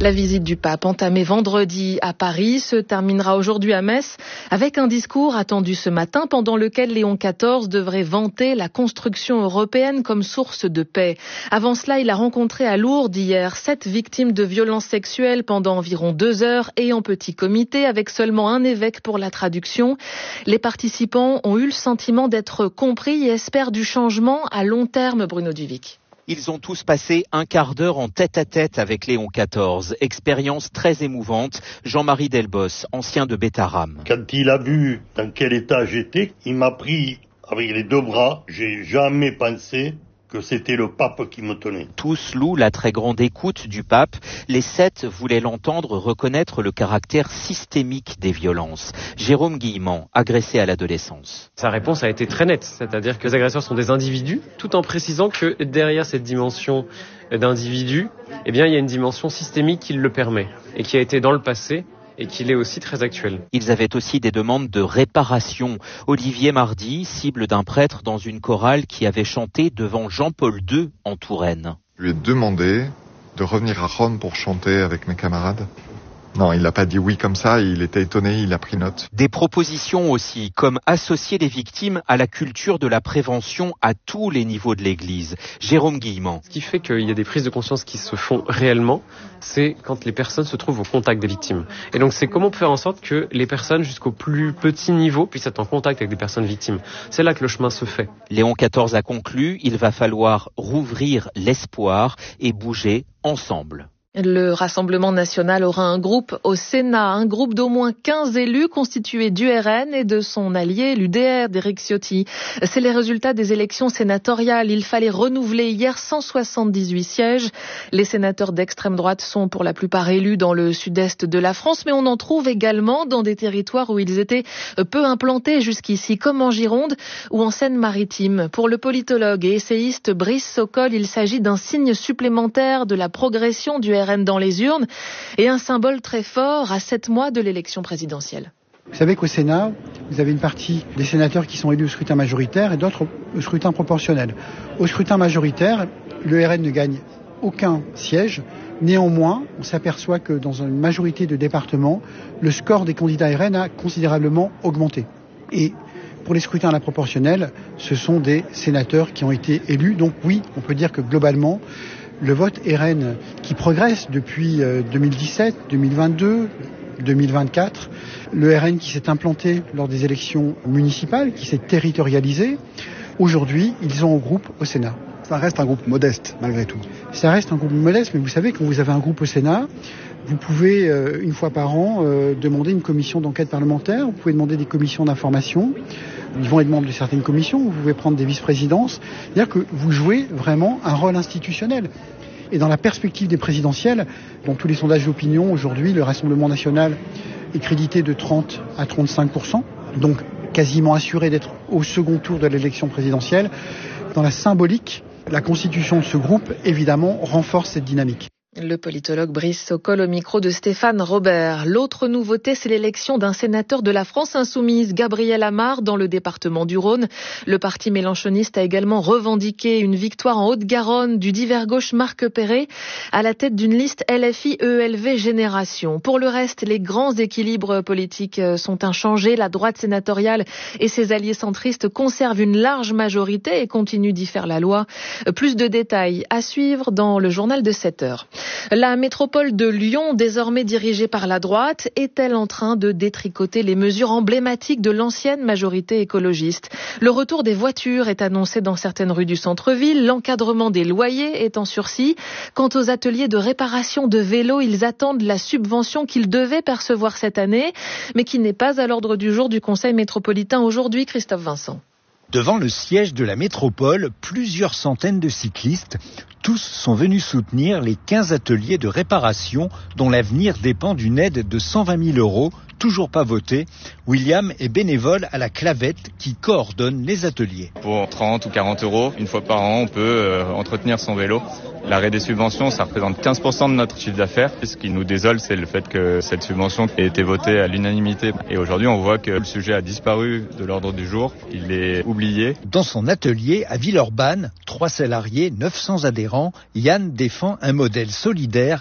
La visite du pape entamée vendredi à Paris se terminera aujourd'hui à Metz avec un discours attendu ce matin pendant lequel Léon XIV devrait vanter la construction européenne comme source de paix. Avant cela, il a rencontré à Lourdes hier 7 victimes de violences sexuelles pendant environ 2 heures et en petit comité avec seulement un évêque pour la traduction. Les participants ont eu le sentiment d'être compris et espèrent du changement à long terme, Bruno Duvic. Ils ont tous passé un quart d'heure en tête-à-tête avec Léon XIV. Expérience très émouvante. Jean-Marie Delbos, ancien de Bétharram. Quand il a vu dans quel état j'étais, il m'a pris avec les 2 bras. J'ai jamais pensé que c'était le pape qui me tenait. Tous louent la très grande écoute du pape. Les 7 voulaient l'entendre reconnaître le caractère systémique des violences. Jérôme Guillemant, agressé à l'adolescence. Sa réponse a été très nette, c'est-à-dire que les agresseurs sont des individus, tout en précisant que derrière cette dimension d'individu, il y a une dimension systémique qui le permet et qui a été dans le passé et qu'il est aussi très actuel. Ils avaient aussi des demandes de réparation. Olivier Mardy, cible d'un prêtre dans une chorale qui avait chanté devant Jean-Paul II en Touraine. Je lui ai demandé de revenir à Rome pour chanter avec mes camarades. Non, il n'a pas dit oui comme ça, il était étonné, il a pris note. Des propositions aussi, comme associer les victimes à la culture de la prévention à tous les niveaux de l'Église. Jérôme Guillemant. Ce qui fait qu'il y a des prises de conscience qui se font réellement, c'est quand les personnes se trouvent au contact des victimes. Et donc c'est comment faire en sorte que les personnes jusqu'au plus petit niveau puissent être en contact avec des personnes victimes. C'est là que le chemin se fait. Léon XIV a conclu, il va falloir rouvrir l'espoir et bouger ensemble. Le Rassemblement national aura un groupe au Sénat, un groupe d'au moins 15 élus constitué du RN et de son allié, l'UDR d'Éric Ciotti. C'est les résultats des élections sénatoriales. Il fallait renouveler hier 178 sièges. Les sénateurs d'extrême droite sont pour la plupart élus dans le sud-est de la France, mais on en trouve également dans des territoires où ils étaient peu implantés jusqu'ici, comme en Gironde ou en Seine-Maritime. Pour le politologue et essayiste Brice Sokol, il s'agit d'un signe supplémentaire de la progression du RN dans les urnes et un symbole très fort à 7 mois de l'élection présidentielle. Vous savez qu'au Sénat, vous avez une partie des sénateurs qui sont élus au scrutin majoritaire et d'autres au scrutin proportionnel. Au scrutin majoritaire, le RN ne gagne aucun siège. Néanmoins, on s'aperçoit que dans une majorité de départements, le score des candidats RN a considérablement augmenté. Et pour les scrutins à la proportionnelle, ce sont des sénateurs qui ont été élus. Donc oui, on peut dire que globalement, le vote RN qui progresse depuis 2017, 2022, 2024, le RN qui s'est implanté lors des élections municipales, qui s'est territorialisé, aujourd'hui, ils ont un groupe au Sénat. Ça reste un groupe modeste, malgré tout. Ça reste un groupe modeste, mais vous savez, quand vous avez un groupe au Sénat, vous pouvez, une fois par an, demander une commission d'enquête parlementaire, vous pouvez demander des commissions d'information. Ils vont être membres de certaines commissions, vous pouvez prendre des vice-présidences. C'est-à-dire que vous jouez vraiment un rôle institutionnel. Et dans la perspective des présidentielles, dans tous les sondages d'opinion, aujourd'hui, le Rassemblement national est crédité de 30 à 35%, donc quasiment assuré d'être au second tour de l'élection présidentielle. Dans la symbolique, la constitution de ce groupe, évidemment, renforce cette dynamique. Le politologue Brice Sokol au micro de Stéphane Robert. L'autre nouveauté, c'est l'élection d'un sénateur de la France insoumise, Gabriel Amar, dans le département du Rhône. Le parti mélenchoniste a également revendiqué une victoire en Haute-Garonne du divers gauche Marc Perret à la tête d'une liste LFI-ELV Génération. Pour le reste, les grands équilibres politiques sont inchangés. La droite sénatoriale et ses alliés centristes conservent une large majorité et continuent d'y faire la loi. Plus de détails à suivre dans le journal de 7 heures. La métropole de Lyon, désormais dirigée par la droite, est-elle en train de détricoter les mesures emblématiques de l'ancienne majorité écologiste? Le retour des voitures est annoncé dans certaines rues du centre-ville, l'encadrement des loyers est en sursis. Quant aux ateliers de réparation de vélos, ils attendent la subvention qu'ils devaient percevoir cette année, mais qui n'est pas à l'ordre du jour du Conseil métropolitain aujourd'hui, Christophe Vincent. Devant le siège de la métropole, plusieurs centaines de cyclistes. Tous sont venus soutenir les 15 ateliers de réparation dont l'avenir dépend d'une aide de 120 000 € toujours pas voté. William est bénévole à la Clavette qui coordonne les ateliers. Pour 30 ou 40 €, une fois par an, on peut entretenir son vélo. L'arrêt des subventions, ça représente 15% de notre chiffre d'affaires. Ce qui nous désole, c'est le fait que cette subvention ait été votée à l'unanimité. Et aujourd'hui, on voit que le sujet a disparu de l'ordre du jour. Il est oublié. Dans son atelier à Villeurbanne, 3 salariés, 900 adhérents, Yann défend un modèle solidaire